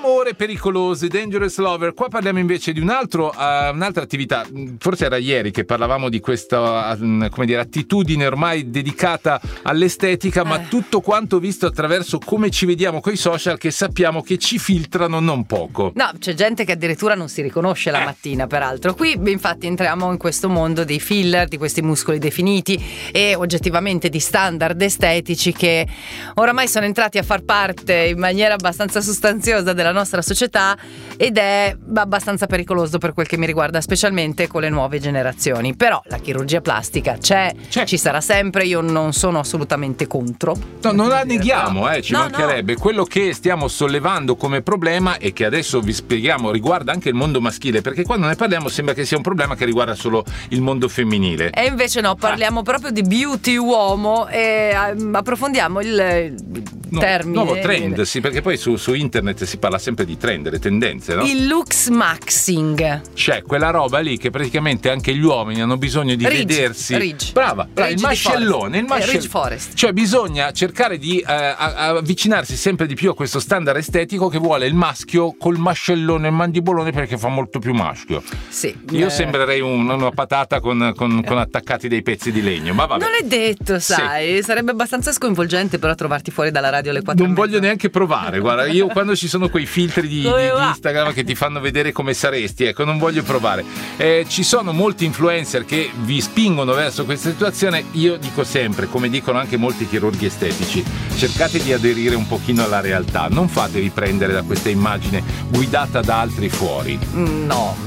Amore pericoloso, Dangerous Lover. Qua parliamo invece di un'altra attività. Forse era ieri che parlavamo di questa, come dire, attitudine ormai dedicata all'estetica, ma tutto quanto visto attraverso come ci vediamo coi social, che sappiamo che ci filtrano non poco. No, c'è gente che addirittura non si riconosce la mattina, peraltro. Qui infatti entriamo in questo mondo dei filler, di questi muscoli definiti e oggettivamente di standard estetici che oramai sono entrati a far parte in maniera abbastanza sostanziosa della nostra società, ed è abbastanza pericoloso per quel che mi riguarda, specialmente con le nuove generazioni. Però la chirurgia plastica c'è. Ci sarà sempre, io non sono assolutamente contro. No, non la neghiamo, ci mancherebbe. No. Quello che stiamo sollevando come problema e che adesso vi spieghiamo riguarda anche il mondo maschile, perché quando ne parliamo sembra che sia un problema che riguarda solo il mondo femminile. E invece no, parliamo proprio di beauty uomo e approfondiamo il termine. Nuovo trend, sì, perché poi su internet si parla sempre di trend, le tendenze, no? Il looks maxing. C'è quella roba lì che praticamente anche gli uomini hanno bisogno di vedersi. Brava, il mascellone, Ridge Forest. Cioè bisogna cercare di avvicinarsi sempre di più a questo standard estetico che vuole il maschio col mascellone e il mandibolone, perché fa molto più maschio. Sì. Io sembrerei una patata con attaccati dei pezzi di legno, ma vabbè. Non è detto, sai, sì. Sarebbe abbastanza scoinvolgente però trovarti fuori dalla radio alle 4. Non voglio neanche provare, guarda, io quando ci sono quei filtri di Instagram che ti fanno vedere come saresti, ecco, non voglio provare. Ci sono molti influencer che vi spingono verso questa situazione. Io dico sempre, come dicono anche molti chirurghi estetici, cercate di aderire un pochino alla realtà, non fatevi prendere da questa immagine guidata da altri fuori. No,